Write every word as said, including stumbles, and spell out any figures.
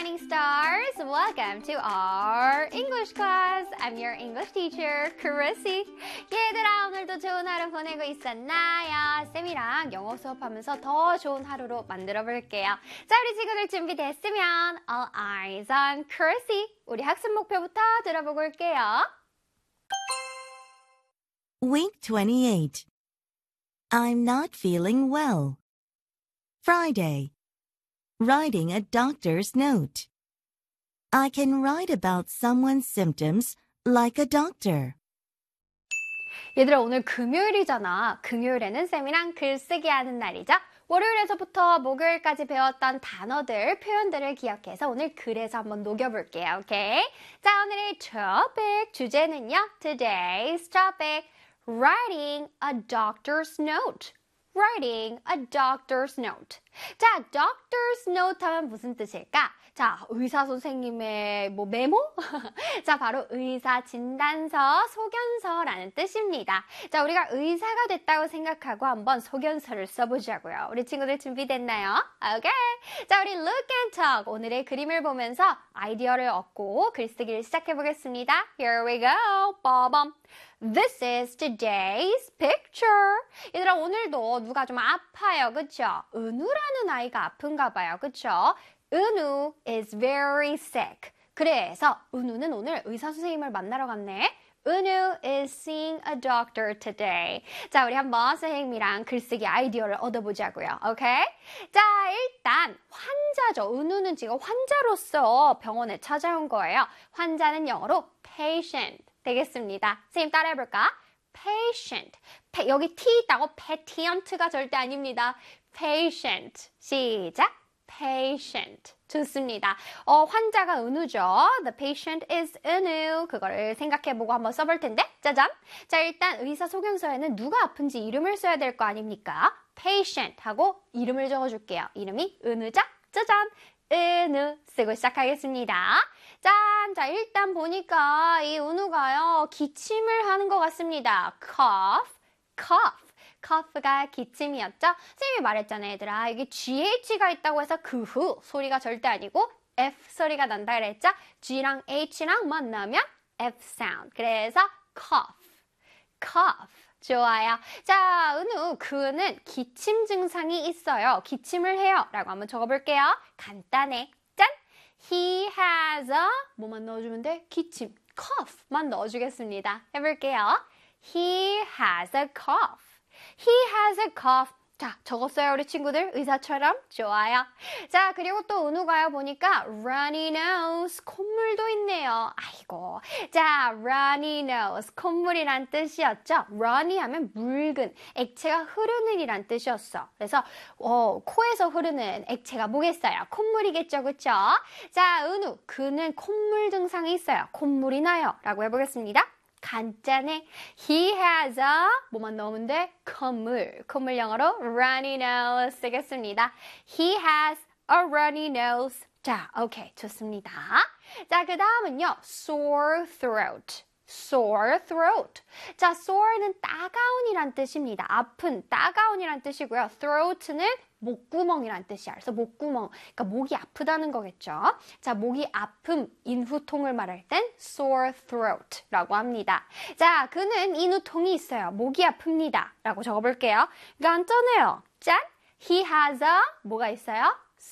Shining Stars! Welcome to our English class. I'm your English teacher, Chrissy. 얘들아, 오늘도 좋은 하루 보내고 있었나요? 쌤이랑 영어 수업하면서 더 좋은 하루로 만들어 볼게요. 자, 우리 친구들 준비됐으면 All eyes on Chrissy. 우리 학습 목표부터 들어보고 올게요. Week twenty-eight. I'm not feeling well. Friday. Writing a doctor's note. I can write about someone's symptoms like a doctor. 얘들아, 오늘 금요일이잖아. 금요일에는 쌤이랑 글쓰기 하는 날이죠. 월요일에서부터 목요일까지 배웠던 단어들, 표현들을 기억해서 오늘 글에서 한번 녹여볼게요. 오케이? 자, 오늘의 topic, 주제는요. Today's topic, writing a doctor's note. Writing a doctor's note. 자, doctor's note 하면 무슨 뜻일까? 자, 의사 선생님의 뭐 메모? 자, 바로 의사 진단서, 소견서라는 뜻입니다. 자, 우리가 의사가 됐다고 생각하고 한번 소견서를 써보자고요. 우리 친구들 준비됐나요? 오케이. 자, 우리 look and talk. 오늘의 그림을 보면서 아이디어를 얻고 글쓰기를 시작해보겠습니다. Here we go. 빠밤. This is today's picture. 얘들아, 오늘도 누가 좀 아파요. 그쵸? 은우라는 아이가 아픈가 봐요. 그쵸? 은우 is very sick. 그래서 은우는 오늘 의사 선생님을 만나러 갔네. 은우 is seeing a doctor today. 자, 우리 한번 선생님이랑 글쓰기 아이디어를 얻어보자고요. 오케이? 자, 일단 환자죠. 은우는 지금 환자로서 병원에 찾아온 거예요. 환자는 영어로 patient 되겠습니다. 선생님 따라해볼까? patient. pe, 여기 T 있다고 patient가 절대 아닙니다. patient. 시작. patient. 좋습니다. 어, 환자가 은우죠. The patient is 은우. 그거를 생각해보고 한번 써볼 텐데. 짜잔. 자, 일단 의사 소견서에는 누가 아픈지 이름을 써야 될 거 아닙니까? patient 하고 이름을 적어줄게요. 이름이 은우죠. 짜잔. 은우 쓰고 시작하겠습니다. 짠! 자, 일단 보니까 이 은우가요, 기침을 하는 것 같습니다. cough, cough. cough가 기침이었죠? 선생님이 말했잖아요, 얘들아. 이게 지에이치가 있다고 해서 그 후 소리가 절대 아니고 F 소리가 난다 그랬죠? G랑 H랑 만나면 F sound. 그래서 cough, cough. 좋아요. 자, 은우, 그는 기침 증상이 있어요. 기침을 해요. 라고 한번 적어볼게요. 간단해. 짠! He has a, 뭐만 넣어주면 돼? 기침, cough만 넣어주겠습니다. 해볼게요. He has a cough. He has a cough. 자, 적었어요, 우리 친구들? 의사처럼? 좋아요. 자, 그리고 또 은우가요, 보니까 runny nose, 콧물도 있네요. 아이고. 자, runny nose, 콧물이란 뜻이었죠? runny 하면 묽은, 액체가 흐르는 이란 뜻이었어. 그래서 어, 코에서 흐르는 액체가 뭐겠어요? 콧물이겠죠, 그쵸? 자, 은우, 그는 콧물 증상이 있어요. 콧물이 나요. 라고 해보겠습니다. 간단해. He has a, 뭐만 넣으면 돼? 콧물. 콧물 영어로 runny nose 쓰겠습니다. He has a runny nose. 자, 오케이. 좋습니다. 자, 그 다음은요. sore throat. sore throat. 자, sore는 따가운이란 뜻입니다. 아픈, 따가운이란 뜻이고요. throat는 목구멍이란 뜻이야. 그래서 목구멍, 그러니까 목이 아프다는 거겠죠. 자, 목이 아픔, 인후통을 말할 땐 sore throat라고 합니다. 자, 그는 인후통이 있어요. 목이 아픕니다. 라고 적어볼게요. 간단해요. 짠! He has a, 뭐가 있어요?